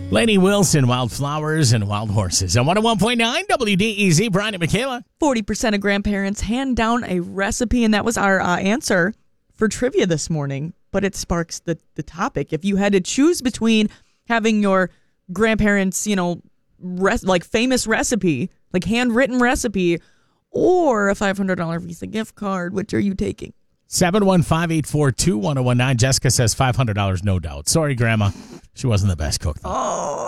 Lainey Wilson, Wildflowers and Wild Horses. On 101.9 WDEZ, Brian and Michaela. 40% of grandparents hand down a recipe, and that was our answer for trivia this morning. But it sparks the topic. If you had to choose between having your grandparents, famous recipe, like handwritten recipe, or a $500 Visa gift card, which are you taking? 715-842-1019. Jessica says $500, no doubt. Sorry, Grandma. She wasn't the best cook, though. Oh.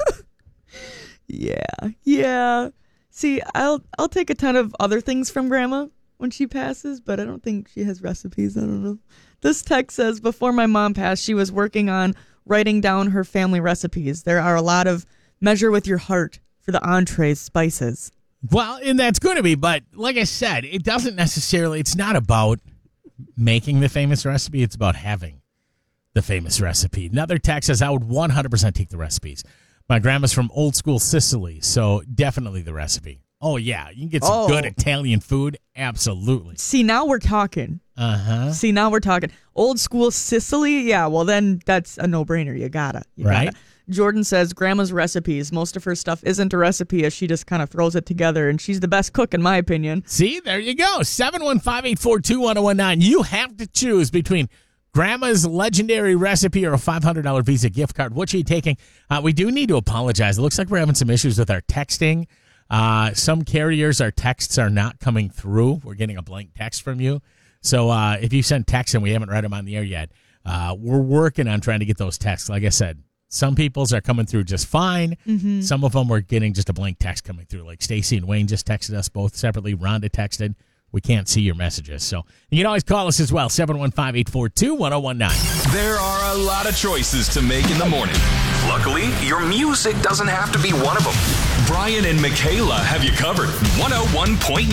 Yeah. See, I'll take a ton of other things from Grandma when she passes, but I don't think she has recipes. I don't know. This text says, before my mom passed, she was working on writing down her family recipes. There are a lot of measure with your heart for the entrees, spices. Well, and that's going to be, but like I said, it doesn't necessarily, it's not about making the famous recipe, it's about having the famous recipe. Another text says, I would 100% take the recipes. My grandma's from old school Sicily, so definitely the recipe. Oh, yeah, you can get some good Italian food. Absolutely. See, now we're talking. See, now we're talking. Old school Sicily? Yeah, well, then that's a no-brainer. You gotta. Right? Jordan says, Grandma's recipes. Most of her stuff isn't a recipe, as she just kind of throws it together, and she's the best cook, in my opinion. See, there you go. 715-842-1019. You have to choose between Grandma's legendary recipe or a $500 Visa gift card. What are you taking? We do need to apologize. It looks like we're having some issues with our texting. Some carriers, our texts are not coming through. We're getting a blank text from you. So if you send texts and we haven't read them on the air yet, we're working on trying to get those texts. Like I said, some people's are coming through just fine. Mm-hmm. Some of them we're getting just a blank text coming through. Like Stacy and Wayne just texted us both separately. Rhonda texted. We can't see your messages. So you can always call us as well, 715-842-1019. There are a lot of choices to make in the morning. Luckily, your music doesn't have to be one of them. Brian and Michaela have you covered. 101.9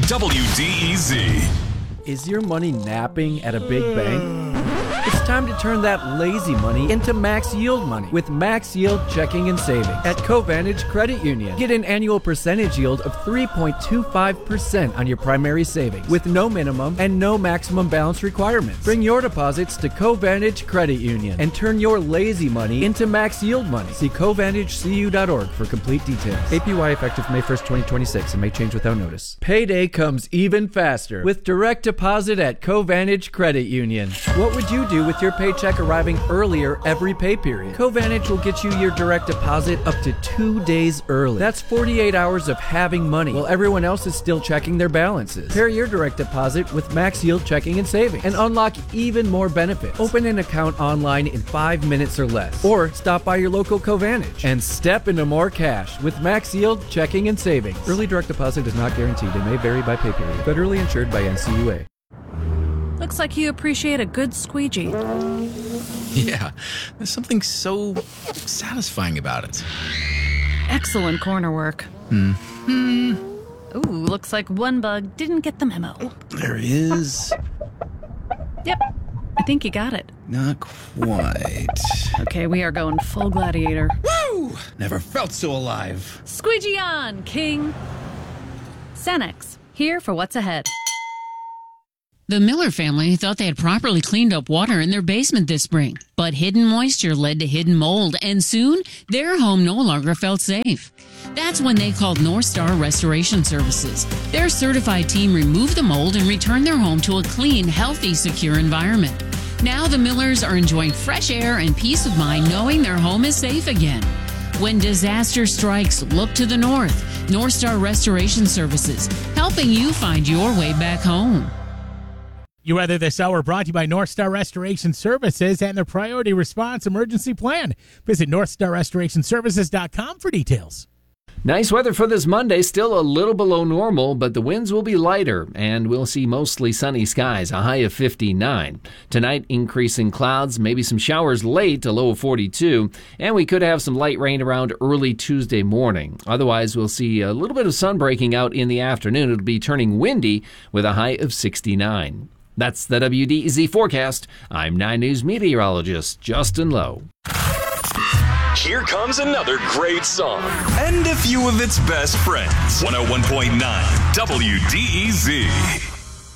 WDEZ. Is your money napping at a big bank? It's time to turn that lazy money into max yield money with Max Yield Checking and Savings at Covantage Credit Union. Get an annual percentage yield of 3.25% on your primary savings with no minimum and no maximum balance requirements. Bring your deposits to Covantage Credit Union and turn your lazy money into max yield money. See CovantageCU.org for complete details. APY effective May 1st, 2026 and may change without notice. Payday comes even faster with direct deposit at Covantage Credit Union. What would you do with your paycheck arriving earlier every pay period? Covantage will get you your direct deposit up to 2 days early. That's 48 hours of having money while everyone else is still checking their balances. Pair your direct deposit with Max Yield Checking and Savings and unlock even more benefits. Open an account online in 5 minutes or less, or stop by your local Covantage and step into more cash with Max Yield Checking and Savings. Early direct deposit is not guaranteed and may vary by pay period. Federally insured by NCUA. Looks like you appreciate a good squeegee. Yeah, there's something so satisfying about it. Excellent corner work. Ooh, looks like one bug didn't get the memo. Oh, there is. Yep, I think you got it. Not quite. Okay, we are going full gladiator. Woo! Never felt so alive. Squeegee on, King. Cenex, here for what's ahead. The Miller family thought they had properly cleaned up water in their basement this spring, but hidden moisture led to hidden mold, and soon their home no longer felt safe. That's when they called North Star Restoration Services. Their certified team removed the mold and returned their home to a clean, healthy, secure environment. Now the Millers are enjoying fresh air and peace of mind knowing their home is safe again. When disaster strikes, look to the north. North Star Restoration Services, helping you find your way back home. You Weather This Hour brought to you by North Star Restoration Services and their Priority Response Emergency Plan. Visit NorthStarRestorationServices.com for details. Nice weather for this Monday, still a little below normal, but the winds will be lighter, and we'll see mostly sunny skies, a high of 59. Tonight, increasing clouds, maybe some showers late, a low of 42, and we could have some light rain around early Tuesday morning. Otherwise, we'll see a little bit of sun breaking out in the afternoon. It'll be turning windy with a high of 69. That's the WDEZ forecast. I'm 9 News meteorologist Justin Lowe. Here comes another great song. And a few of its best friends. 101.9 WDEZ.